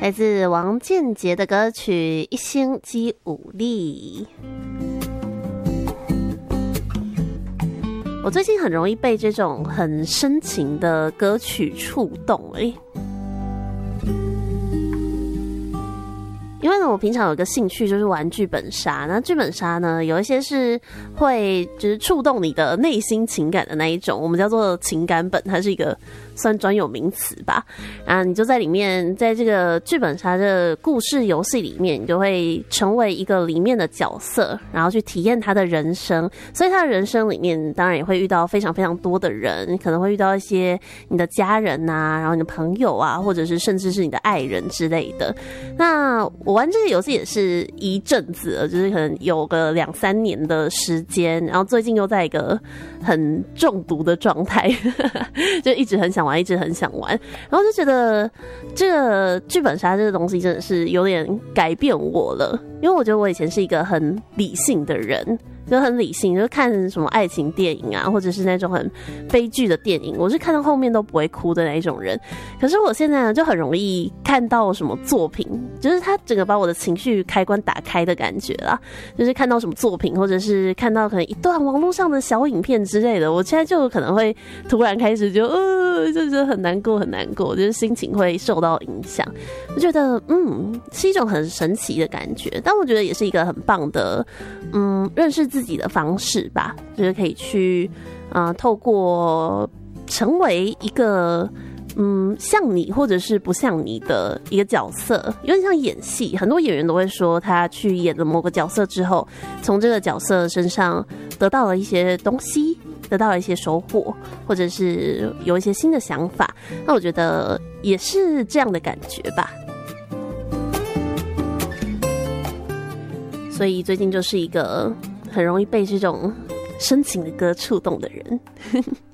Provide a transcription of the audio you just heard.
来自王建杰的歌曲《一星期五力》。我最近很容易被这种很深情的歌曲触动因为呢，我平常有一个兴趣就是玩剧本杀。那剧本杀呢，有一些是会就是触动你的内心情感的那一种，我们叫做情感本，它是一个算专有名词吧。你就在里面，在这个剧本杀这个故事游戏里面，你就会成为一个里面的角色，然后去体验他的人生。所以他的人生里面，当然也会遇到非常非常多的人，可能会遇到一些你的家人啊，然后你的朋友啊，或者是甚至是你的爱人之类的。那我玩这个游戏也是一阵子了，就是可能有个2-3年的时间，然后最近又在一个很中毒的状态，就一直很想玩，一直很想玩，然后就觉得这个剧本杀这个东西真的是有点改变我了，因为我觉得我以前是一个很理性的人。就很理性，就看什么爱情电影啊，或者是那种很悲剧的电影，我是看到后面都不会哭的那一种人。可是我现在呢，就很容易看到什么作品，就是它整个把我的情绪开关打开的感觉啦。就是看到什么作品，或者是看到可能一段网络上的小影片之类的，我现在就可能会突然开始就是很难过，很难过，就是心情会受到影响。我觉得是一种很神奇的感觉，但我觉得也是一个很棒的认识自己的方式吧，就是可以去透过成为一个像你或者是不像你的一个角色，有点像演戏。很多演员都会说，他去演了某个角色之后，从这个角色身上得到了一些东西，得到了一些收获，或者是有一些新的想法。那我觉得也是这样的感觉吧。所以最近就是一个很容易被这种深情的歌触动的人。